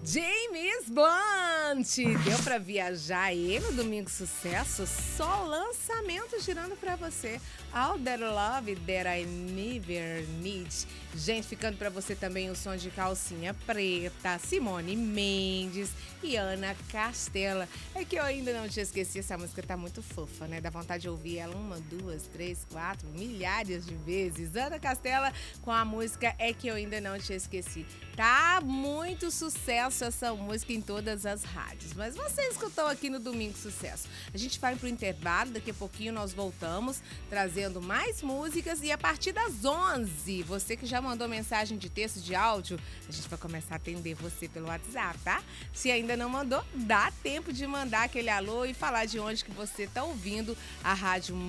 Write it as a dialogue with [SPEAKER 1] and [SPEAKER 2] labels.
[SPEAKER 1] James Blunt! Deu pra viajar aí no Domingo Sucesso? Só lançamento girando pra você. All That Love That I Never Need. Gente, ficando pra você também o som de Calcinha Preta, Simone Mendes e Ana Castela. É que eu ainda não te esqueci, essa música tá muito fofa, né? Dá vontade de ouvir ela 1, 2, 3, 4, milhares de vezes. Ana Castela com a música É Que Eu Ainda Não Te Esqueci. Tá muito sucesso essa música em todas as rádios, mas você escutou aqui no Domingo Sucesso. A gente vai pro intervalo, daqui a pouquinho nós voltamos trazendo mais músicas e a partir das 11, você que já mandou mensagem de texto, de áudio, a gente vai começar a atender você pelo WhatsApp, tá? Se ainda não mandou, dá tempo de mandar aquele alô e falar de onde que você tá ouvindo a rádio